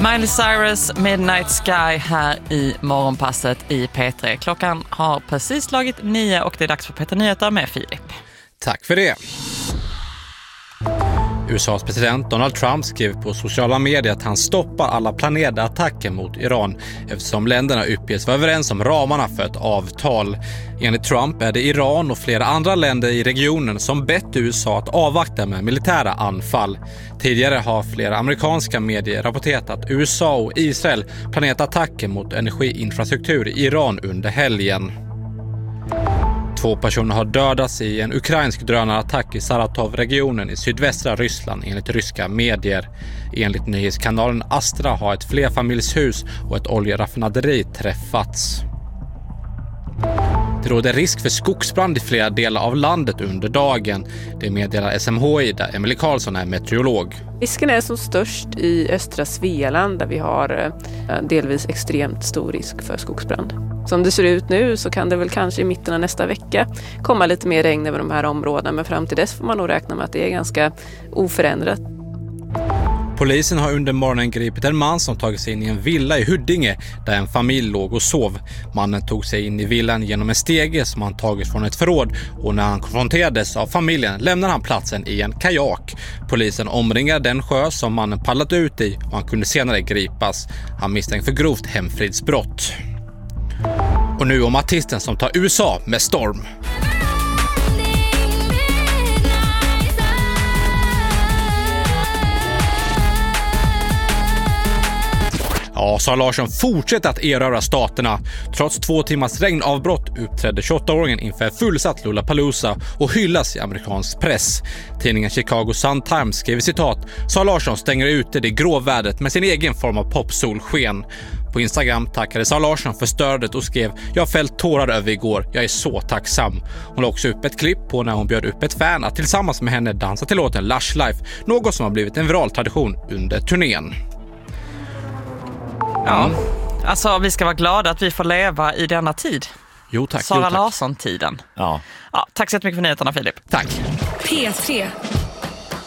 Miley Cyrus, Midnight Sky här i morgonpasset i P3. Klockan har precis slagit 9 och det är dags för P3 Nyheter med Filip. Tack för det. USAs president Donald Trump skrev på sociala medier att han stoppar alla planerade attacker mot Iran eftersom länderna uppges vara överens om ramarna för ett avtal. Enligt Trump är det Iran och flera andra länder i regionen som bett USA att avvakta med militära anfall. Tidigare har flera amerikanska medier rapporterat att USA och Israel planerat attacker mot energiinfrastruktur i Iran under helgen. 2 personer har dödats i en ukrainsk drönarattack i Saratov-regionen i sydvästra Ryssland enligt ryska medier. Enligt nyhetskanalen Astra har ett flerfamiljshus och ett oljeraffinaderi träffats. Det råder risk för skogsbrand i flera delar av landet under dagen. Det meddelar SMHI där Emily Karlsson är meteorolog. Risken är som störst i östra Svealand där vi har delvis extremt stor risk för skogsbrand. Som det ser ut nu så kan det väl kanske i mitten av nästa vecka komma lite mer regn över de här områdena. Men fram till dess får man nog räkna med att det är ganska oförändrat. Polisen har under morgonen gripit en man som tagit sig in i en villa i Huddinge där en familj låg och sov. Mannen tog sig in i villan genom en stege som han tagit från ett förråd och när han konfronterades av familjen lämnade han platsen i en kajak. Polisen omringade den sjö som mannen paddlat ut i och han kunde senare gripas. Han misstänks för grovt hemfridsbrott. Och nu om artisten som tar USA med storm. Ja, Sara Larsson fortsätter att erövra staterna. Trots 2 timmars regnavbrott uppträdde 28-åringen inför fullsatt Lollapalooza och hyllas i amerikansk press. Tidningen Chicago Sun-Times skrev citat: Sara Larsson stänger ute det grå vädret med sin egen form av popsolsken. På Instagram tackade Sara Larsson för stödet och skrev: jag fällt tårar över igår, jag är så tacksam. Hon la också upp ett klipp på när hon bjöd upp ett fan att tillsammans med henne dansa till låten Lush Life, något som har blivit en viral tradition under turnén. Ja, alltså vi ska vara glada att vi får leva i denna tid. Jo tack. Sara Larsson-tiden. Ja. Ja, tack så jättemycket för nyheterna, Filip. Tack. P3